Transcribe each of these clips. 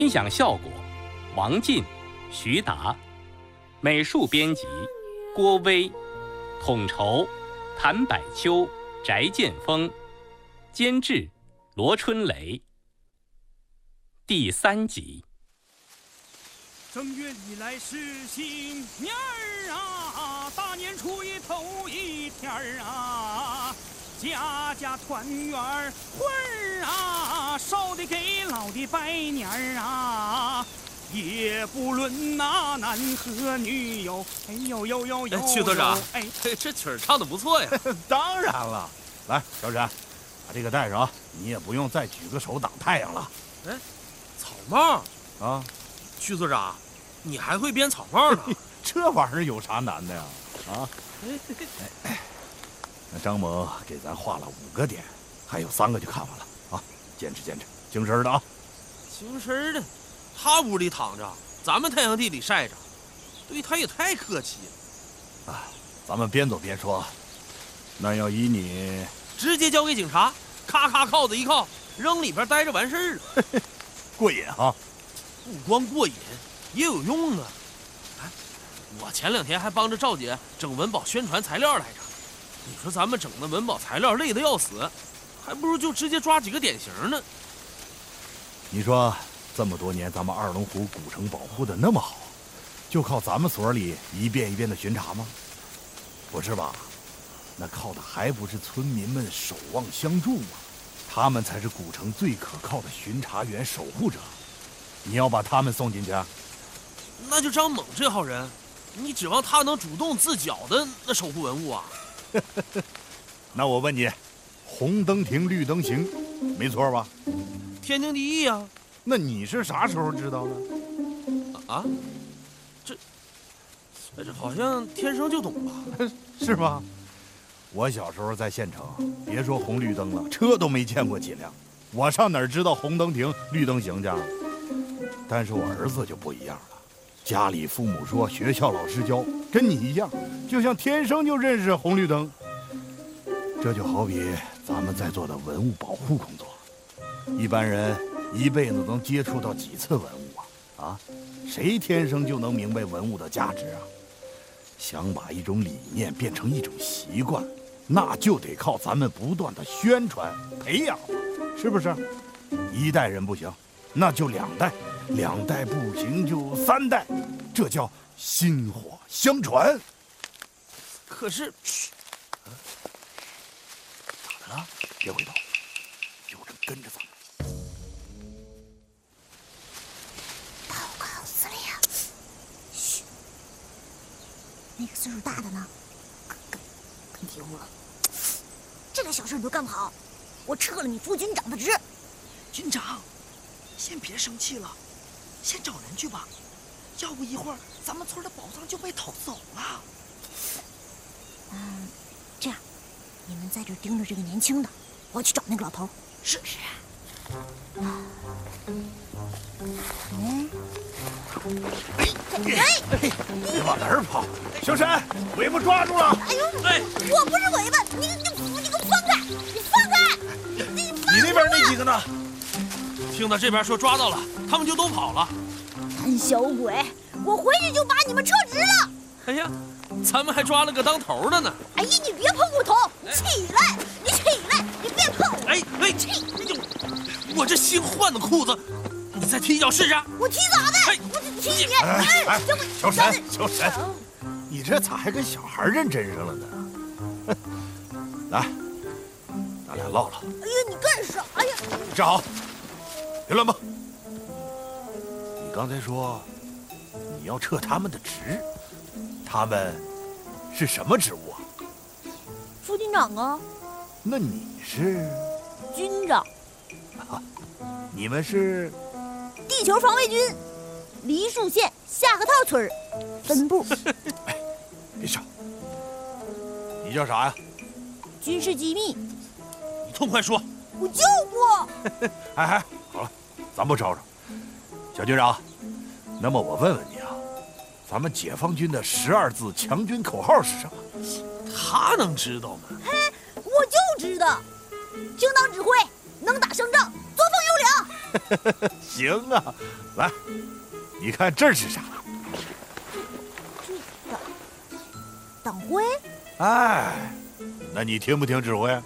音响效果王进、徐达，美术编辑郭威，统筹谭百秋、翟建峰，监制罗春雷。第3集。 正月里来是新年儿啊，大年初一头一天儿啊，家家团圆儿会儿啊，少的给老的拜年儿啊，也不论那男和女哟，哎呦呦呦呦！ 曲团长， 哎， 这曲儿唱得不错呀。 当然了，来，小沈，把这个戴上，你也不用再举个手挡太阳了。 哎，草帽啊， 曲组长，你还会编草帽呢？ 这玩意儿有啥难的呀？啊，那张猛给咱画了5个点，还有3个就看完了啊！坚持坚持，精神的啊！ 精神的，他屋里躺着，咱们太阳地里晒着，对他也太客气了。 啊，咱们边走边说。那要依你， 直接交给警察，咔咔铐子一铐，扔里边待着完事儿了。 过瘾哈！ 不光过瘾，也有用啊！哎，我前2天还帮着赵姐整文保宣传材料来着。你说咱们整的文保材料累得要死，还不如就直接抓几个典型呢。 你说这么多年咱们二龙湖古城保护的那么好，就靠咱们所里一遍一遍的巡查吗？不是吧？那靠的还不是村民们守望相助吗？他们才是古城最可靠的巡查员、守护者。你要把他们送进去？ 那就张猛这号人，你指望他能主动自缴的那守护文物啊？ 那我问你，红灯停，绿灯行，没错吧？ 天经地义啊。 那你是啥时候知道的？ 啊？这好像天生就懂吧？ 是吗？我小时候在县城，别说红绿灯了，车都没见过几辆。我上哪儿知道红灯停，绿灯行去？但是我儿子就不一样了，家里父母说，学校老师教，跟你一样，就像天生就认识红绿灯。这就好比咱们在做的文物保护工作，一般人一辈子能接触到几次文物啊？啊，谁天生就能明白文物的价值啊？想把一种理念变成一种习惯，那就得靠咱们不断的宣传培养，是不是？1代人不行，那就2代，2代不行就3代，这叫薪火相传。 可是， 咋的了？别回头，有人跟着咱们。 报告司令。嘘，那个岁数大的呢？跟提呼了。这点小事你都干不好，我撤了你副军长的职。 军长，先别生气了，先找人去吧，要不一会儿咱们村的宝藏就被偷走了。 这样，你们在这盯着这个年轻的，我去找那个老头。 是。 别往哪儿跑！小沈，尾巴抓住了！ 哎呦，我不是尾巴，你给我放开！你放开！ 你那边那几个呢？ 听到这边说抓到了，他们就都跑了。 胆小鬼，我回去就把你们撤职了。 哎呀，咱们还抓了个当头的呢。 哎呀，你别碰我头！起来，你起来，你别碰我！ 哎，我这新换的裤子，你再踢一脚试试。 我踢咋的？我踢你！ 小沈，你这咋还跟小孩认真上了呢？来，咱俩唠唠。 哎呀，你干啥呀？ 站好，别乱蹦。你刚才说你要撤他们的职，他们是什么职务啊？ 副军长啊。 那你是？ 军长。 你们是？ 地球防卫军，梨树县下河套村分部。 哎，别吵。你叫啥呀？ 军事机密。 你痛快说。 我就不。 哎，好了，咱不吵吵。小军长，那么我问问你啊，咱们解放军的12字强军口号是什么？ 他能知道吗？ 嘿，我就知道，听党指挥，能打胜仗，作风优良。 行啊，来，你看这是啥？ 党徽？ 哎，那你听不听指挥？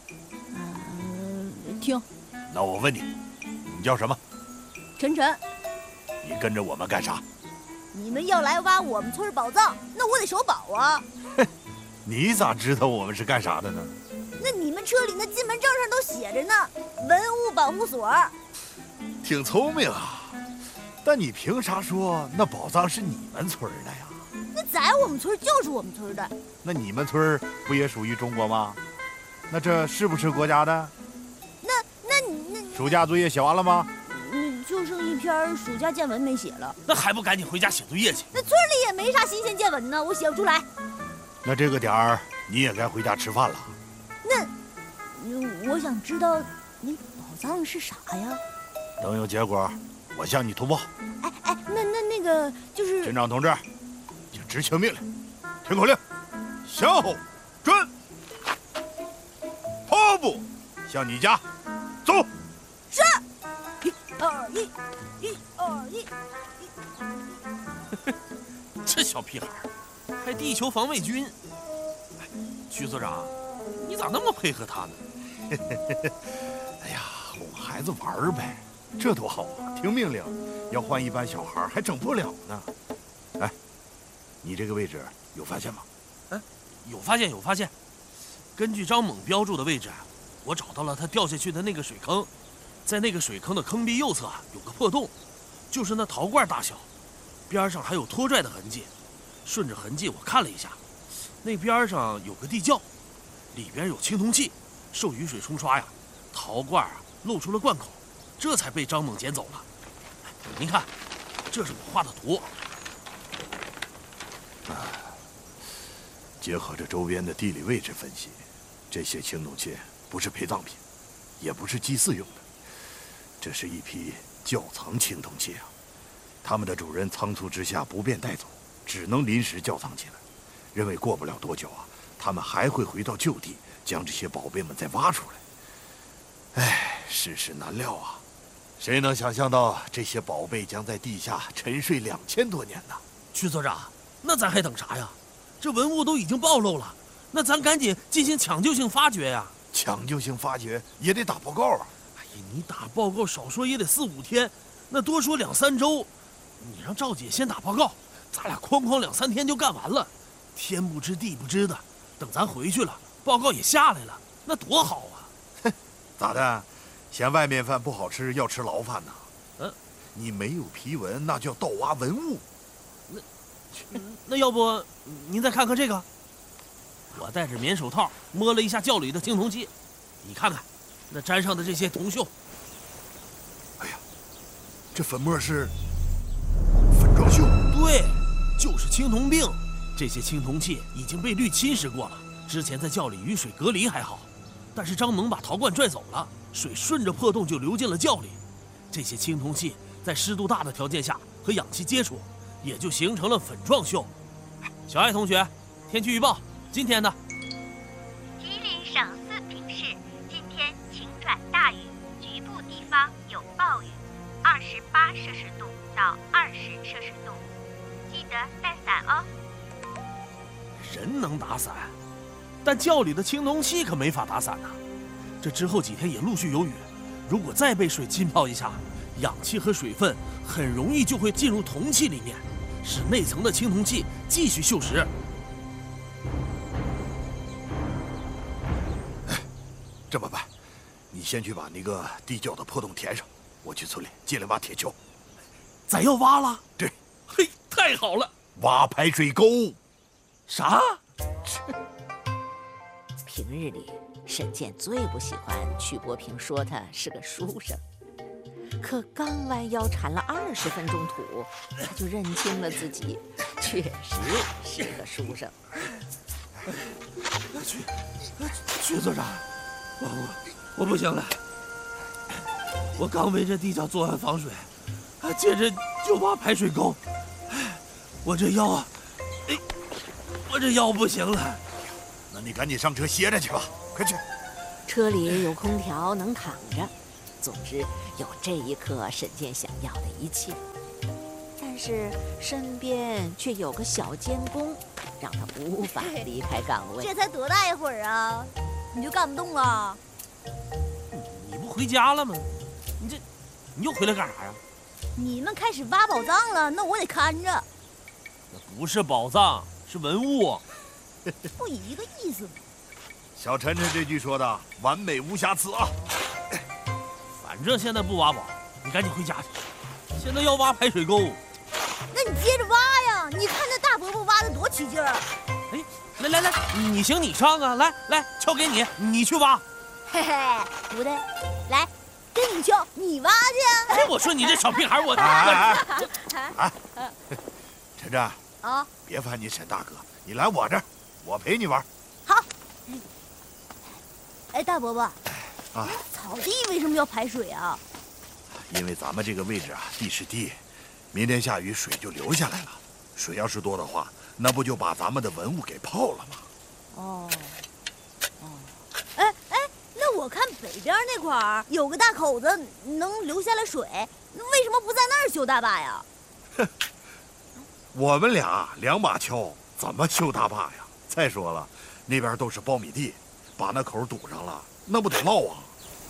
听。 那我问你，你叫什么？ 晨晨。 你跟着我们干啥？ 你们要来挖我们村宝藏，那我得守保啊。 你咋知道我们是干啥的呢？ 那你们车里那进门证上都写着呢，文物保护所。 挺聪明啊，但你凭啥说那宝藏是你们村的呀？ 那在我们村就是我们村的。 那你们村不也属于中国吗？那这是不是国家的？那暑假作业写完了吗？ 就剩一篇暑假见闻没写了。 那还不赶紧回家写作业去？ 那村里也没啥新鲜见闻呢，我写不出来。 那这个点儿你也该回家吃饭了。 那我想知道那宝藏是啥呀？ 等有结果，我向你通报。 哎，那个就是军长同志，请执行命令，听口令，向后转，跑步向你家走。 是。1、2、1。 这小屁孩还地球防卫军。徐所长，你咋那么配合他呢？ 哎呀，哄孩子玩呗，这多好啊！听命令，要换一般小孩还整不了呢。哎，你这个位置有发现吗？ 有发现。根据张猛标注的位置，我找到了他掉下去的那个水坑。在那个水坑的坑壁右侧有个破洞，就是那陶罐大小，边上还有拖拽的痕迹。顺着痕迹我看了一下，那边上有个地窖，里边有青铜器，受雨水冲刷呀，陶罐露出了罐口，这才被张猛捡走了。您看，这是我画的图。 结合着周边的地理位置分析，这些青铜器不是陪葬品，也不是祭祀用的。这是一批窖藏青铜器啊，他们的主人仓促之下不便带走，只能临时窖藏起来，认为过不了多久啊，他们还会回到旧地，将这些宝贝们再挖出来。哎，世事难料啊，谁能想象到这些宝贝将在地下沉睡2000多年呢？ 区所长，那咱还等啥呀？这文物都已经暴露了，那咱赶紧进行抢救性发掘呀！ 抢救性发掘也得打报告啊！ 你打报告少说也得4、5天，那多说2、3周。你让赵姐先打报告，咱俩哐2、3天就干完了。天不知地不知的，等咱回去了，报告也下来了，那多好啊！ 哼，咋的？嫌外面饭不好吃，要吃牢饭呢？你没有批文，那叫盗挖文物。 那要不您再看看这个？我戴着棉手套摸了一下窖里的青铜器，你看看。那沾上的这些铜锈， 哎呀，这粉末是粉状锈。 对，就是青铜锭。这些青铜器已经被氯侵蚀过了，之前在窖里雨水隔离还好，但是张猛把陶罐拽走了，水顺着破洞就流进了窖里。这些青铜器在湿度大的条件下和氧气接触，也就形成了粉状锈。小爱同学，天气预报，今天呢？ 吉林省四平市。晴转大雨，局部地方有暴雨，28摄氏度到20摄氏度，记得带伞哦。 人能打伞，但窖里的青铜器可没法打伞呐。这之后几天也陆续有雨，如果再被水浸泡一下，氧气和水分很容易就会进入铜器里面，使内层的青铜器继续锈蚀。 这么办？你先去把那个地窖的破洞填上，我去村里借2把铁锹。 咱要挖了？ 对， 嘿，太好了！ 挖排水沟。 啥？ 平日里，沈健最不喜欢曲伯平说他是个书生，可刚弯腰铲了20分钟土，他就认清了自己，确实是个书生。 曲所长，我不行了，我刚围着地窖做完防水，接着就挖排水沟，我这腰不行了。 那你赶紧上车歇着去吧，快去。 车里有空调能躺着，总之有这一刻沈健想要的一切，但是身边却有个小监工，让他无法离开岗位。 这才多大一会儿啊，你就干不动了？ 你不回家了吗？你又回来干啥呀？ 你们开始挖宝藏了，那我得看着。 那不是宝藏，是文物。 不一个意思吗？ 小晨晨这句说的完美无瑕疵啊！ 反正现在不挖宝，你赶紧回家去。现在要挖排水沟。 那你接着挖呀！你看那大伯伯挖的多起劲儿。 哎，来，你行你上啊！来，交给你，你去挖。 嘿嘿，不对，来，跟你去，你挖去。 哎，我说你这小屁孩，我晨晨啊， 别烦你沈大哥，你来我这儿，我陪你玩。 好。哎，大伯伯， 啊， 草地为什么要排水啊？ 因为咱们这个位置啊，地势低，明天下雨水就流下来了。水要是多的话，那不就把咱们的文物给泡了吗？ 哦，哎，那我看北边那块儿有个大口子能流下来水，为什么不在那儿修大坝呀？ 哼，我们俩两把锹，怎么修大坝呀？再说了，那边都是苞米地，把那口堵上了，那不得涝啊！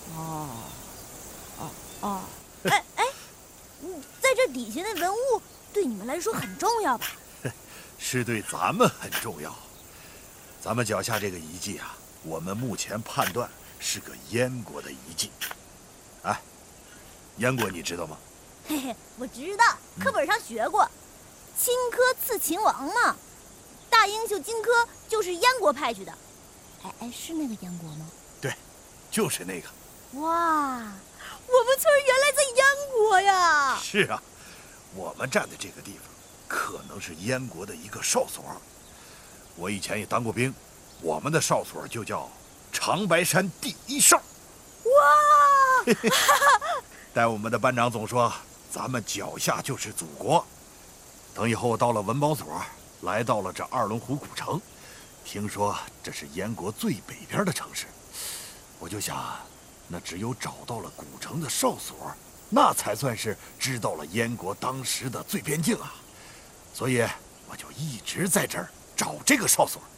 哎，在这底下的文物对你们来说很重要吧？ 是对咱们很重要。咱们脚下这个遗迹啊，我们目前判断是个燕国的遗迹。哎，燕国你知道吗？ 嘿嘿，我知道，课本上学过，荆轲刺秦王嘛。大英雄荆轲就是燕国派去的。哎，是那个燕国吗？ 对，就是那个。 哇，我们村原来在燕国呀！ 是啊，我们站的这个地方，可能是燕国的一个哨所。我以前也当过兵，我们的哨所就叫长白山第一哨。 哇！ 但我们的班长总说，咱们脚下就是祖国。等以后到了文保所，来到了这二龙湖古城，听说这是燕国最北边的城市，我就想，那只有找到了古城的哨所，那才算是知道了燕国当时的最边境啊。所以我就一直在这儿找这个哨所。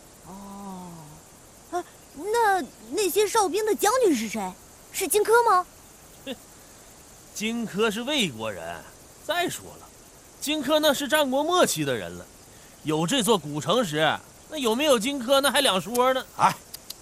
哦，那些哨兵的将军是谁？是荆轲吗？ 荆轲是魏国人。再说了，荆轲那是战国末期的人了，有这座古城时，那有没有荆轲那还两说呢。 哎，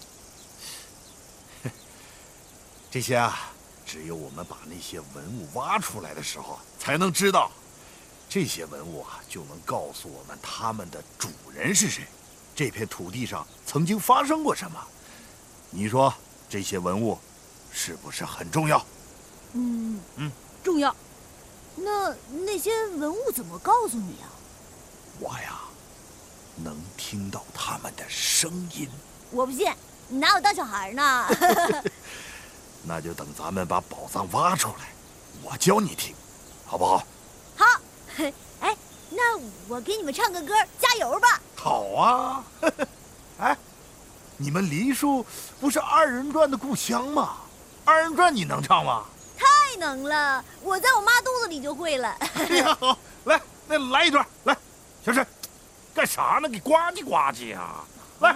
这些啊，只有我们把那些文物挖出来的时候才能知道。这些文物啊，就能告诉我们他们的主人是谁，这片土地上曾经发生过什么。你说这些文物是不是很重要？ 重要。那些文物怎么告诉你啊？ 我呀，能听到他们的声音。 我不信，你拿我当小孩呢？ 那就等咱们把宝藏挖出来，我教你听，好不好？ 好。哎，那我给你们唱个歌，加油吧！ 好啊。哎，你们梨树不是二人转的故乡吗？二人转你能唱吗？ 太能了，我在我妈肚子里就会了。 哎呀，好，来，那来一段，来，小沈，干啥呢？给呱唧呱唧呀！来。